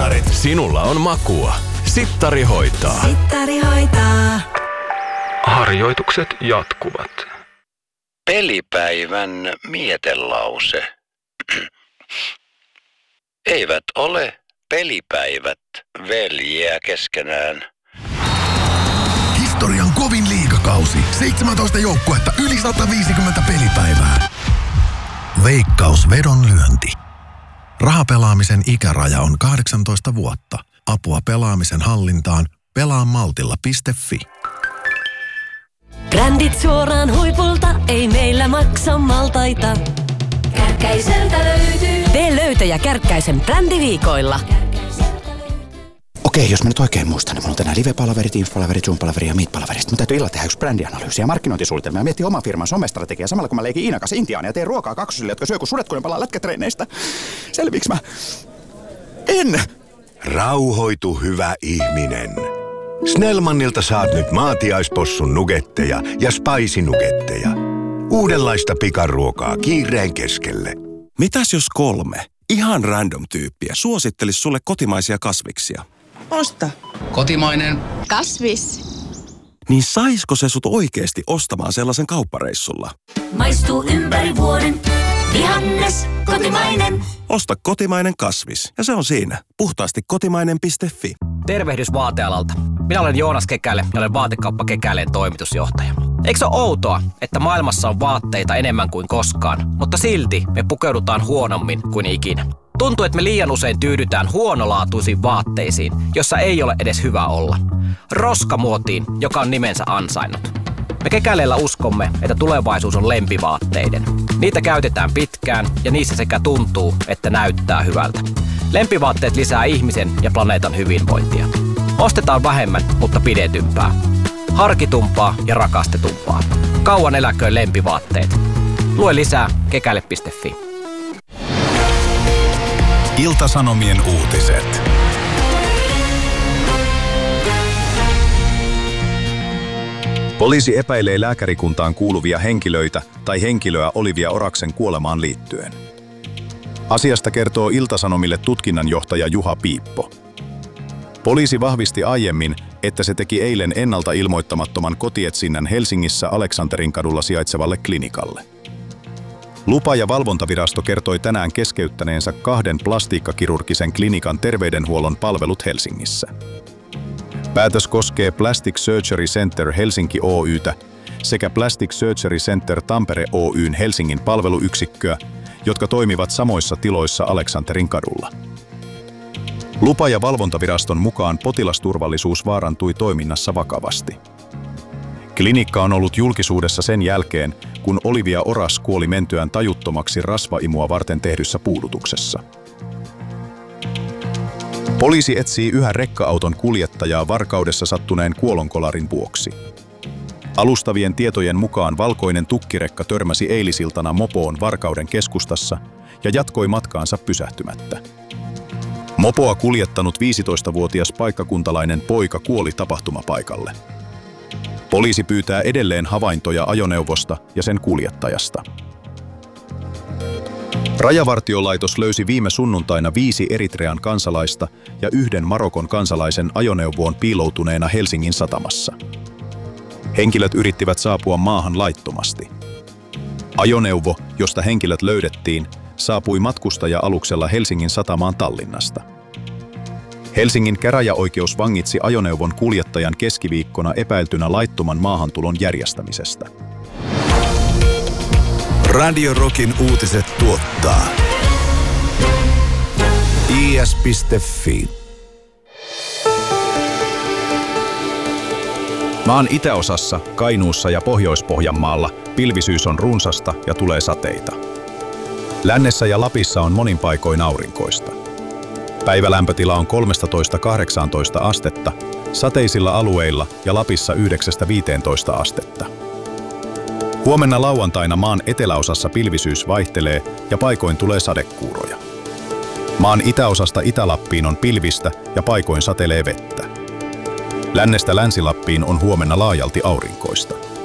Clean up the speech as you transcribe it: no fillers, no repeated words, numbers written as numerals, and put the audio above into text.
Sittarit. Sinulla on makua. Sittari hoitaa. Sittari hoitaa. Harjoitukset jatkuvat. Pelipäivän mietelause. Eivät ole pelipäivät veljiä keskenään. Historian kovin liigakausi. 17 joukkuetta, yli 150 pelipäivää. Veikkaus vedonlyönti. Rahapelaamisen ikäraja on 18 vuotta. Apua pelaamisen hallintaan pelaamaltilla.fi. Brändit suoraan huipulta, ei meillä maksa maltaita. Kärkkäiseltä löytyy. Tee löytöjä Kärkkäisen brändiviikoilla. Okei, jos mä nyt oikein muistan, niin mulla on tänään live-palaverit, info-palaverit, Zoom-palaverit ja meet-palaverit. Mun täytyy illalla tehdä yksi brändianalyysi ja markkinointisuunnitelma ja miettiä oman firman somestrategiaa samalla kun mä leikin Iinakas Intiaania ja teen ruokaa kaksosille, jotka syö kun sudet, kun ne palaa lätkätreineistä. Selviiks mä? En! Rauhoitu, hyvä ihminen. Snellmanilta saat nyt maatiaispossun nugetteja ja spicy nugetteja. Uudenlaista pikaruokaa kiireen keskelle. Mitäs jos 3 ihan random tyyppiä suosittelis sulle kotimaisia kasviksia? Osta. Kotimainen. Kasvis. Niin saisko se sut oikeesti ostamaan sellaisen kauppareissulla? Maistuu ympäri vuoden. Vihannes, kotimainen. Osta kotimainen kasvis ja se on siinä. Puhtaasti kotimainen.fi. Tervehdys vaatealalta. Minä olen Joonas Kekäle ja olen Vaatekauppa Kekäleen toimitusjohtaja. Eikö se ole outoa, että maailmassa on vaatteita enemmän kuin koskaan, mutta silti me pukeudutaan huonommin kuin ikinä? Tuntuu, että me liian usein tyydytään huonolaatuisiin vaatteisiin, jossa ei ole edes hyvä olla. Roskamuotiin, joka on nimensä ansainnut. Me Kekäleellä uskomme, että tulevaisuus on lempivaatteiden. Niitä käytetään pitkään ja niissä sekä tuntuu, että näyttää hyvältä. Lempivaatteet lisää ihmisen ja planeetan hyvinvointia. Ostetaan vähemmän, mutta pidetympää. Harkitumpaa ja rakastetumpaa. Kauan eläköön lempivaatteet. Lue lisää kekäle.fi. Ilta-Sanomien uutiset. Poliisi epäilee lääkärikuntaan kuuluvia henkilöitä tai henkilöä Olivia Oraksen kuolemaan liittyen. Asiasta kertoo Ilta-Sanomille tutkinnanjohtaja Juha Piippo. Poliisi vahvisti aiemmin, että se teki eilen ennalta ilmoittamattoman kotietsinnän Helsingissä Aleksanterinkadulla sijaitsevalle klinikalle. Lupa- ja valvontavirasto kertoi tänään keskeyttäneensä 2 plastiikkakirurgisen klinikan terveydenhuollon palvelut Helsingissä. Päätös koskee Plastic Surgery Center Helsinki Oy:tä sekä Plastic Surgery Center Tampere Oyn Helsingin palveluyksikköä, jotka toimivat samoissa tiloissa Aleksanterinkadulla. Lupa- ja valvontaviraston mukaan potilasturvallisuus vaarantui toiminnassa vakavasti. Klinikka on ollut julkisuudessa sen jälkeen, kun Olivia Oras kuoli mentyään tajuttomaksi rasvaimua varten tehdyssä puudutuksessa. Poliisi etsii yhä rekka-auton kuljettajaa varkaudessa sattuneen kuolonkolarin vuoksi. Alustavien tietojen mukaan valkoinen tukkirekka törmäsi eilisiltana mopoon Varkauden keskustassa ja jatkoi matkaansa pysähtymättä. Mopoa kuljettanut 15-vuotias paikkakuntalainen poika kuoli tapahtumapaikalle. Poliisi pyytää edelleen havaintoja ajoneuvosta ja sen kuljettajasta. Rajavartiolaitos löysi viime sunnuntaina 5 Eritrean kansalaista ja 1 Marokon kansalaisen ajoneuvoon piiloutuneena Helsingin satamassa. Henkilöt yrittivät saapua maahan laittomasti. Ajoneuvo, josta henkilöt löydettiin, saapui matkustaja-aluksella Helsingin satamaan Tallinnasta. Helsingin käräjäoikeus vangitsi ajoneuvon kuljettajan keskiviikkona epäiltynä laittoman maahantulon järjestämisestä. Radio Rockin uutiset tuottaa is.fi. Maan itäosassa, Kainuussa ja Pohjois-Pohjanmaalla pilvisyys on runsasta ja tulee sateita. Lännessä ja Lapissa on monin paikoin aurinkoista. Päivälämpötila on 13–18 astetta, sateisilla alueilla ja Lapissa 9–15 astetta. Huomenna lauantaina maan eteläosassa pilvisyys vaihtelee ja paikoin tulee sadekuuroja. Maan itäosasta Itä-Lappiin on pilvistä ja paikoin satelee vettä. Lännestä Länsi-Lappiin on huomenna laajalti aurinkoista.